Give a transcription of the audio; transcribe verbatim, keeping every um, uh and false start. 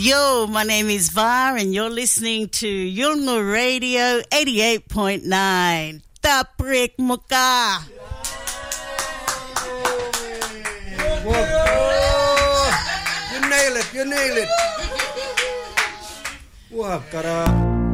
Yo, my name is Var and you're listening to Yolngu Radio eighty-eight point nine. Taprik Muka. You nail it, you nail it. Wah, kara.